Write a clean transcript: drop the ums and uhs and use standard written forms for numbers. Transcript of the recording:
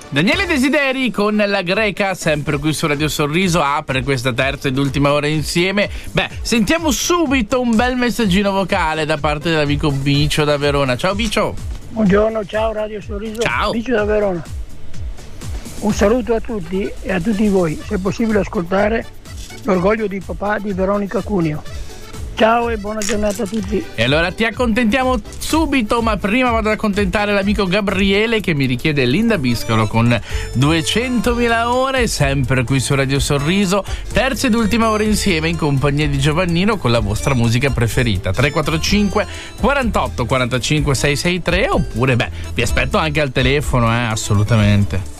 Daniele Desideri con La Greca, sempre qui su Radio Sorriso, apre questa terza ed ultima ora insieme. Sentiamo subito un bel messaggino vocale da parte dell'amico Bicio da Verona. Ciao Bicio. Buongiorno, ciao Radio Sorriso. Ciao. Bicio da Verona. Un saluto a tutti e a tutti voi. Se è possibile ascoltare L'orgoglio di papà di Veronica Cuneo. Ciao e buona giornata a tutti. E allora ti accontentiamo subito, ma prima vado ad accontentare l'amico Gabriele che mi richiede Linda Biscolo con 200.000 ore, sempre qui su Radio Sorriso, terza ed ultima ora insieme in compagnia di Giovannino con la vostra musica preferita. 345 48 45 663 oppure vi aspetto anche al telefono, assolutamente.